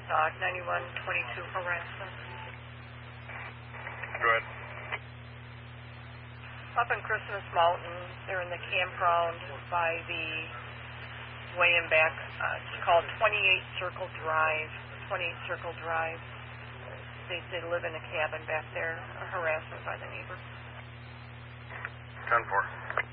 9122 harassment. Go ahead. Up in Christmas Mountain, they're in the campground by the way and back. It's called 28 Circle Drive. 28 Circle Drive. They live in a cabin back there. Harassment by the neighbor. 10-4.